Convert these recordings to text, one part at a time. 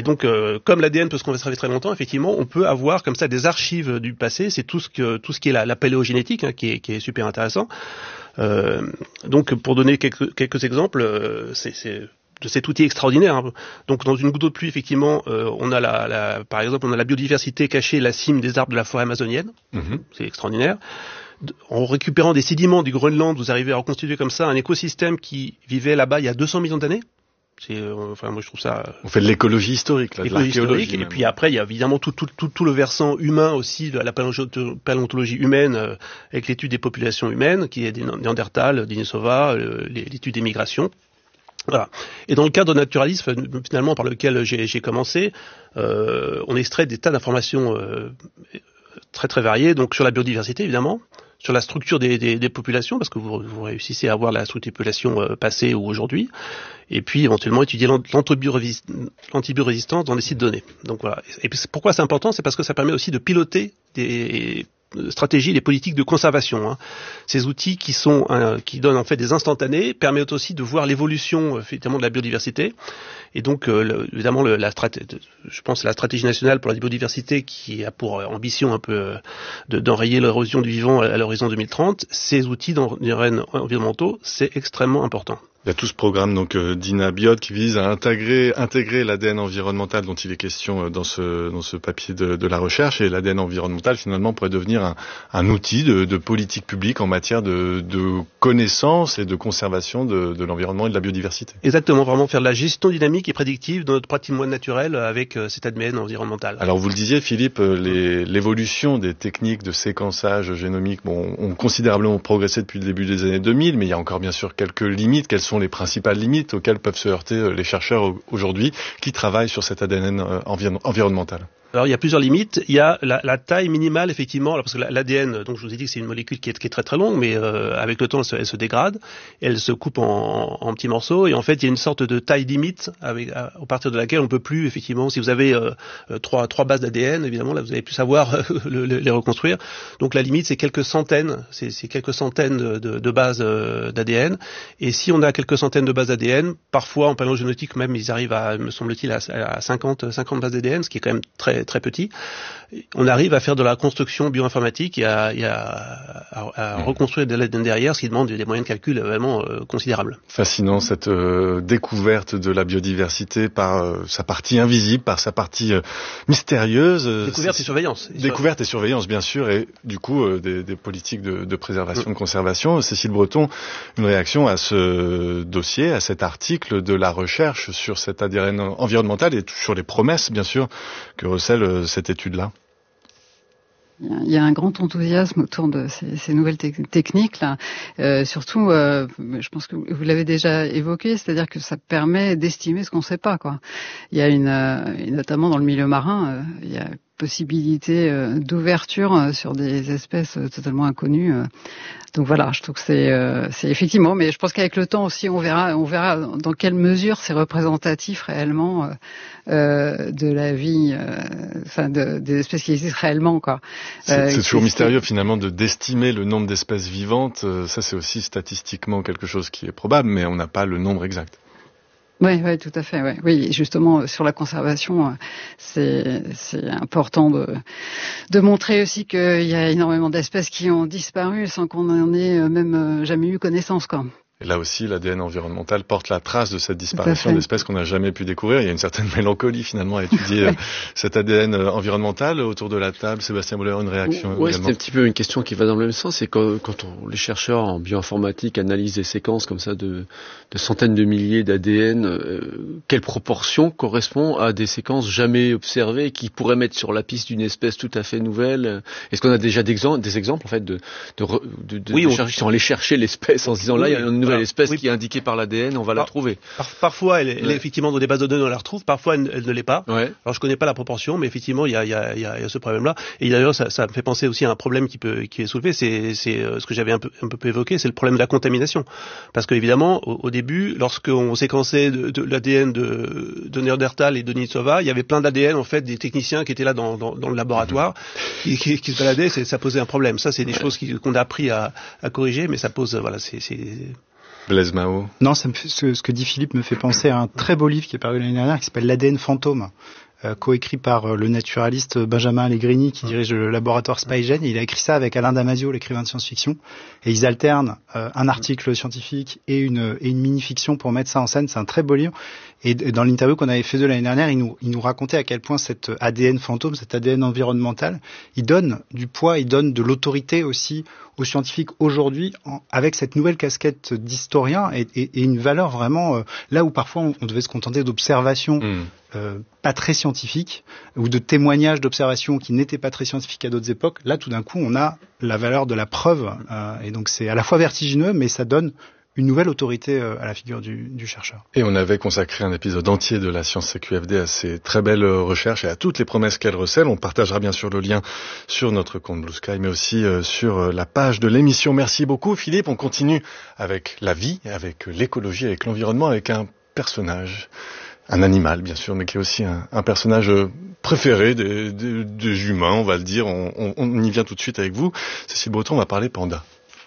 donc, comme l'ADN peut se conserver très longtemps, effectivement, on peut avoir comme ça des archives du passé. C'est tout ce qui est la paléogénétique, hein, qui est super intéressant. Donc, pour donner quelques exemples, c'est de cet outil extraordinaire, hein. Donc, dans une goutte d'eau de pluie, effectivement, on a par exemple, on a la biodiversité cachée, la cime des arbres de la forêt amazonienne. C'est extraordinaire. En récupérant des sédiments du Groenland, vous arrivez à reconstituer comme ça un écosystème qui vivait là-bas il y a 200 millions d'années. Moi je trouve ça. On fait de l'écologie historique, là, de l'archéologie. Et puis après, il y a évidemment tout le versant humain aussi, de la paléontologie humaine, avec l'étude des populations humaines, qui est des Néandertal, Denisova, l'étude des migrations. Voilà. Et dans le cadre de naturalisme, finalement, par lequel j'ai commencé, on extrait des tas d'informations très très variées, donc sur la biodiversité évidemment, sur la structure des populations, parce que vous réussissez à avoir la structure des populations passée ou aujourd'hui, et puis éventuellement étudier l'antibiorésistance dans les sites donnés. Donc voilà. Et pourquoi c'est important? C'est parce que ça permet aussi de piloter des stratégies, des politiques de conservation, hein. Ces outils qui donnent en fait des instantanés permettent aussi de voir l'évolution effectivement de la biodiversité. Et donc évidemment je pense la stratégie nationale pour la biodiversité qui a pour ambition un peu d'enrayer l'érosion du vivant à l'horizon 2030, ces outils environnementaux, c'est extrêmement important. Il y a tout ce programme donc d'INABIOT qui vise à intégrer l'ADN environnemental dont il est question dans ce papier de la recherche, et l'ADN environnemental finalement pourrait devenir un outil de politique publique en matière de connaissance et de conservation de l'environnement et de la biodiversité. Exactement, vraiment faire de la gestion dynamique et prédictive de notre patrimoine naturel avec cet ADN environnemental. Alors vous le disiez Philippe, l'évolution des techniques de séquençage génomique ont considérablement progressé depuis le début des années 2000, mais il y a encore bien sûr quelques limites. Quelles sont les principales limites auxquelles peuvent se heurter les chercheurs aujourd'hui qui travaillent sur cet ADN environnemental? Alors il y a plusieurs limites. Il y a la taille minimale effectivement, parce que l'ADN, donc je vous ai dit que c'est une molécule qui est très très longue, mais avec le temps elle se dégrade, elle se coupe en petits morceaux, et en fait il y a une sorte de taille limite à partir de laquelle on peut plus effectivement, si vous avez trois bases d'ADN, évidemment là vous allez plus savoir les reconstruire. Donc la limite c'est quelques centaines, c'est quelques centaines de bases d'ADN, et si on a quelques centaines de bases d'ADN, parfois en paléogénétique même ils arrivent me semble-t-il à 50 bases d'ADN, ce qui est quand même très très petit. On arrive à faire de la construction bioinformatique et à reconstruire de l'ADN derrière, ce qui demande des moyens de calcul vraiment considérables. Fascinant cette découverte de la biodiversité par sa partie invisible, par sa partie mystérieuse. Découverte et surveillance. Découverte et surveillance, bien sûr, et du coup des politiques de préservation, de conservation. Cécile Breton, une réaction à ce dossier, à cet article de la recherche sur cet ADN environnemental et sur les promesses, bien sûr, que recèle cette étude-là? Il y a un grand enthousiasme autour de ces nouvelles techniques là. Surtout, je pense que vous l'avez déjà évoqué, c'est-à-dire que ça permet d'estimer ce qu'on ne sait pas, quoi. Il y a notamment dans le milieu marin, il y a possibilité d'ouverture sur des espèces totalement inconnues. Donc voilà, je trouve que c'est effectivement, mais je pense qu'avec le temps aussi, on verra dans quelle mesure c'est représentatif réellement de la vie, des espèces qui existent réellement, quoi. C'est toujours mystérieux finalement d'estimer le nombre d'espèces vivantes. Ça, c'est aussi statistiquement quelque chose qui est probable, mais on n'a pas le nombre exact. Oui, tout à fait. Ouais. Oui, justement, sur la conservation, c'est important de montrer aussi qu'il y a énormément d'espèces qui ont disparu sans qu'on en ait même jamais eu connaissance, quoi. Et là aussi, l'ADN environnemental porte la trace de cette disparition d'espèces qu'on n'a jamais pu découvrir. Il y a une certaine mélancolie finalement à étudier cet ADN environnemental. Autour de la table, Sébastien Boller, une réaction? Oui, c'est un petit peu une question qui va dans le même sens. C'est quand les chercheurs en bioinformatique analysent des séquences comme ça de centaines de milliers d'ADN, quelle proportion correspond à des séquences jamais observées qui pourraient mettre sur la piste d'une espèce tout à fait nouvelle? Est-ce qu'on a déjà des exemples en fait de chercheurs qui sont allés chercher l'espèce en se disant là il y a une nouvelle espèce qui est indiquée par l'ADN, on va la trouver. Parfois, elle est effectivement dans des bases de données, on la retrouve. Parfois, elle ne l'est pas. Ouais. Alors, je connais pas la proportion, mais effectivement, il y a ce problème-là. Et d'ailleurs, ça me fait penser aussi à un problème qui est soulevé. C'est ce que j'avais un peu évoqué, c'est le problème de la contamination. Parce que évidemment, au début, lorsqu'on séquençait de l'ADN de Néandertal et de Denisova, il y avait plein d'ADN en fait des techniciens qui étaient là dans le laboratoire, qui se baladaient. Ça posait un problème. Ça, c'est des choses qu'on a appris à corriger, mais ça pose Blaise Mao. Non, ce que dit Philippe me fait penser à un très beau livre qui est paru l'année dernière, qui s'appelle L'ADN fantôme, coécrit par le naturaliste Benjamin Allegrini, qui dirige le laboratoire SpyGen. Il a écrit ça avec Alain Damasio, l'écrivain de science-fiction, et ils alternent un article scientifique et une mini-fiction pour mettre ça en scène. C'est un très beau livre. Et dans l'interview qu'on avait fait de l'année dernière, il nous racontait à quel point cet ADN fantôme, cet ADN environnemental, il donne du poids, il donne de l'autorité aussi aux scientifiques aujourd'hui, avec cette nouvelle casquette d'historien et une valeur vraiment là où parfois on devait se contenter d'observations pas très scientifiques ou de témoignages d'observations qui n'étaient pas très scientifiques à d'autres époques. Là, tout d'un coup, on a la valeur de la preuve et donc c'est à la fois vertigineux, mais ça donne une nouvelle autorité à la figure du chercheur. Et on avait consacré un épisode entier de la Science CQFD à ces très belles recherches et à toutes les promesses qu'elles recèlent. On partagera bien sûr le lien sur notre compte Blue Sky, mais aussi sur la page de l'émission. Merci beaucoup Philippe. On continue avec la vie, avec l'écologie, avec l'environnement, avec un personnage, un animal bien sûr, mais qui est aussi un personnage préféré des humains, on va le dire. On y vient tout de suite avec vous. Cécile Breton, on va parler panda.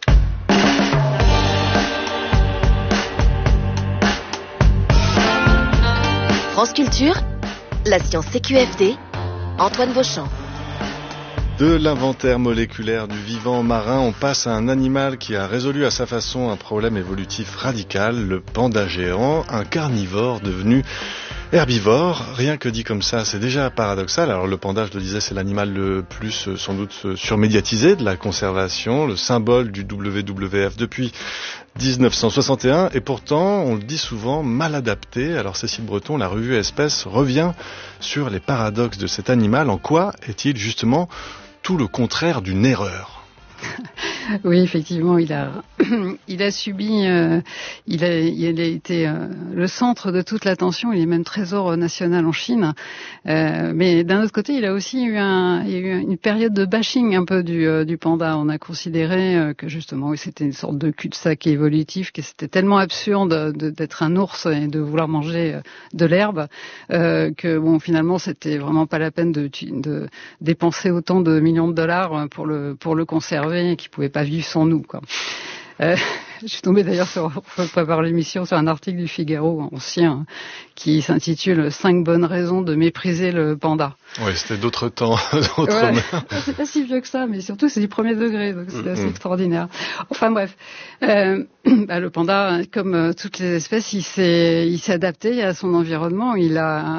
France Culture, la science CQFD, Antoine Beauchamp. De l'inventaire moléculaire du vivant marin, on passe à un animal qui a résolu à sa façon un problème évolutif radical, le panda géant, un carnivore devenu herbivore. Rien que dit comme ça, c'est déjà paradoxal. Alors le panda, je le disais, c'est l'animal le plus sans doute surmédiatisé de la conservation, le symbole du WWF depuis 1961, et pourtant, on le dit souvent, mal adapté. Alors Cécile Breton, la revue Espèces revient sur les paradoxes de cet animal. En quoi est-il justement tout le contraire d'une erreur ? Oui, effectivement, il a subi, il a été le centre de toute l'attention. Il est même trésor national en Chine. Mais d'un autre côté, il a aussi eu une période de bashing un peu du panda. On a considéré que justement, c'était une sorte de cul-de-sac évolutif, que c'était tellement absurde d'être un ours et de vouloir manger de l'herbe que bon, finalement, c'était vraiment pas la peine de dépenser autant de millions de dollars pour le conserver, et qui pouvait pas vivre sans nous, quoi. Je suis tombée d'ailleurs pour préparer l'émission sur un article du Figaro ancien qui s'intitule 5 bonnes raisons de mépriser le panda. Oui, c'était d'autres temps, c'est pas si vieux que ça, mais surtout c'est du premier degré, donc c'est assez extraordinaire. Enfin bref, le panda, comme toutes les espèces, il s'est adapté à son environnement. Il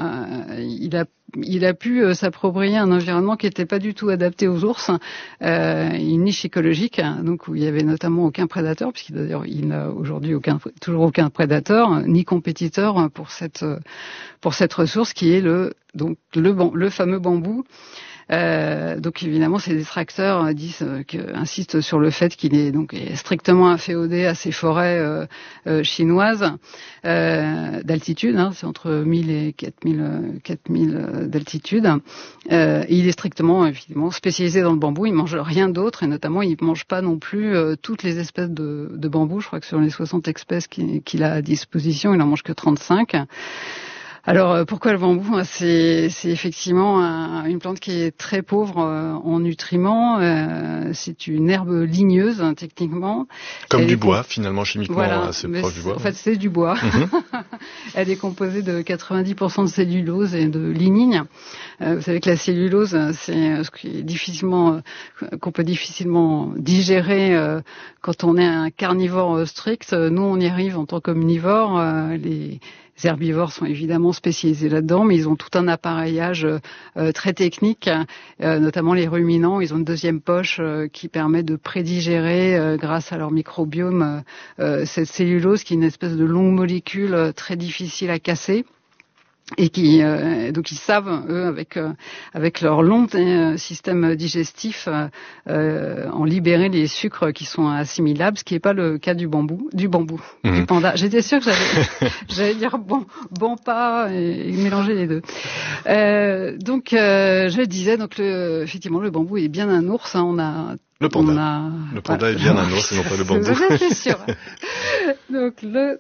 a pu s'approprier un environnement qui n'était pas du tout adapté aux ours, une niche écologique, donc où il y avait notamment aucun prédateur, puisqu'il d'ailleurs il n'a aujourd'hui toujours aucun prédateur ni compétiteur pour cette ressource qui est le fameux bambou. Donc évidemment, ces détracteurs insistent sur le fait qu'il est strictement inféodé à ces forêts chinoises d'altitude. C'est entre 1000 et 4000 d'altitude. Il est strictement évidemment spécialisé dans le bambou. Il mange rien d'autre et notamment il mange pas non plus toutes les espèces de bambou. Je crois que sur les 60 espèces qu'il a à disposition, il en mange que 35. Alors pourquoi le bambou ? C'est effectivement une plante qui est très pauvre en nutriments. C'est une herbe ligneuse techniquement. Comme du bois finalement chimiquement, voilà, assez proche du bois. En fait c'est du bois. Elle est composée de 90% de cellulose et de lignine. Vous savez que la cellulose c'est ce qui est qu'on peut difficilement digérer quand on est un carnivore strict. Nous on y arrive en tant qu'omnivore. Les herbivores sont évidemment spécialisés là-dedans, mais ils ont tout un appareillage très technique, notamment les ruminants. Ils ont une deuxième poche qui permet de prédigérer, grâce à leur microbiome, cette cellulose qui est une espèce de longue molécule très difficile à casser. Et donc ils savent eux avec leur long système digestif en libérer les sucres qui sont assimilables, ce qui n'est pas le cas du bambou, du panda. J'étais sûre que j'allais dire bon pas et mélanger les deux. Donc je disais effectivement le bambou est bien un ours. Le panda est bien un ours et non pas le bambou. C'est sûr. Donc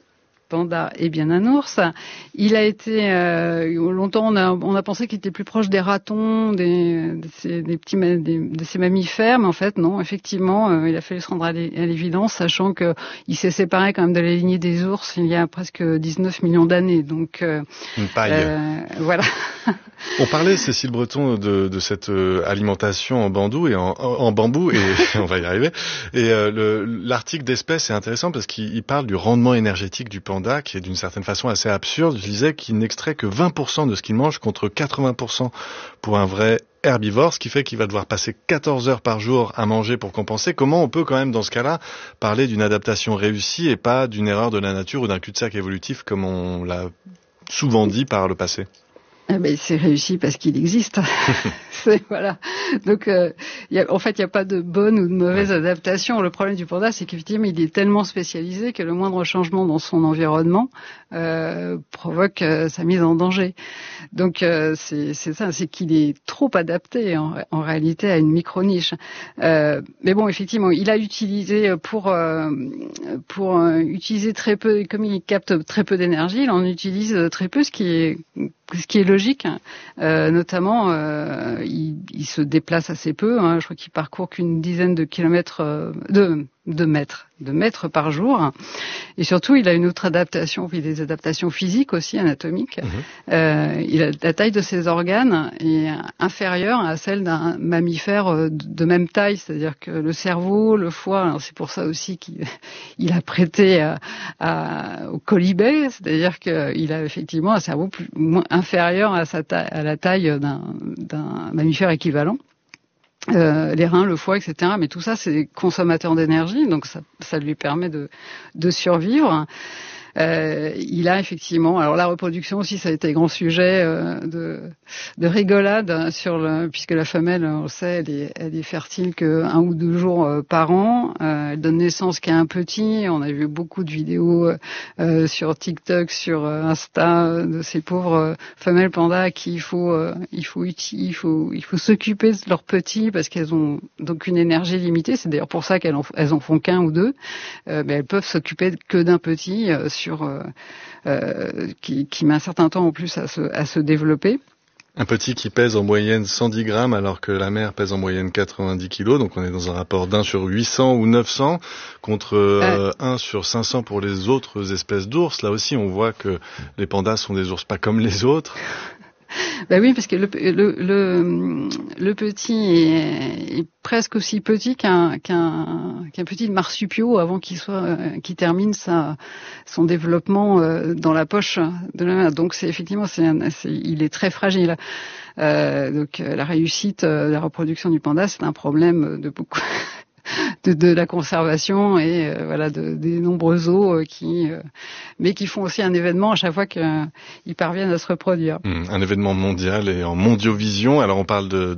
panda est bien un ours. Il a été longtemps on a pensé qu'il était plus proche des ratons, de ces mammifères, mais en fait non. Effectivement, il a fallu se rendre à l'évidence, sachant que il s'est séparé quand même de la lignée des ours il y a presque 19 millions d'années. Donc une paille. Voilà. On parlait, Cécile Breton, de cette alimentation en bambou et en bambou, et on va y arriver. Et l'article d'Espèce est intéressant parce qu'il parle du rendement énergétique du panda, qui est d'une certaine façon assez absurde. Je disais qu'il n'extrait que 20% de ce qu'il mange contre 80% pour un vrai herbivore, ce qui fait qu'il va devoir passer 14 heures par jour à manger pour compenser. Comment on peut quand même, dans ce cas-là, parler d'une adaptation réussie et pas d'une erreur de la nature ou d'un cul-de-sac évolutif, comme on l'a souvent dit par le passé? C'est réussi parce qu'il existe. Voilà. Donc, en fait, il n'y a pas de bonne ou de mauvaise adaptation. Le problème du panda, c'est qu'effectivement, il est tellement spécialisé que le moindre changement dans son environnement provoque sa mise en danger. Donc, c'est ça, c'est qu'il est trop adapté en réalité à une micro-niche. Mais bon, effectivement, il a utilisé pour utiliser très peu, comme il capte très peu d'énergie, il en utilise très peu, ce qui est logique, notamment il se déplace assez peu, je crois qu'il parcourt qu'une dizaine de kilomètres de mètres par jour, et surtout il a une autre adaptation, puis des adaptations physiques aussi, anatomiques. La taille de ses organes est inférieure à celle d'un mammifère de même taille, c'est-à-dire que le cerveau, le foie, alors c'est pour ça aussi qu'il a prêté au colibé, c'est-à-dire qu'il a effectivement un cerveau inférieur à la taille d'un mammifère équivalent. Les reins, le foie, etc. Mais tout ça, c'est consommateur d'énergie, donc ça lui permet de survivre. Il a effectivement, alors la reproduction aussi, ça a été grand sujet de rigolade puisque la femelle, on le sait, elle est fertile que 1 ou 2 jours par an. Elle donne naissance qu'à un petit. On a vu beaucoup de vidéos sur TikTok, sur Insta, de ces pauvres femelles pandas à qui il faut s'occuper de leurs petits parce qu'elles ont donc une énergie limitée. C'est d'ailleurs pour ça qu'elles en font qu'1 ou 2, mais elles peuvent s'occuper que d'un petit qui met un certain temps en plus à se développer. Un petit qui pèse en moyenne 110 grammes alors que la mère pèse en moyenne 90 kilos, donc on est dans un rapport d'1 sur 800 ou 900 contre 1 sur 500 pour les autres espèces d'ours. Là aussi on voit que les pandas sont des ours pas comme les autres. Oui, parce que le petit est presque aussi petit qu'un petit marsupio avant qu'il termine son développement dans la poche de la mère. Donc c'est effectivement il est très fragile. Donc la réussite de la reproduction du panda, c'est un problème de beaucoup de la conservation et des nombreux os mais qui font aussi un événement à chaque fois qu'ils parviennent à se reproduire. Un événement mondial et en mondiovision. Alors on parle de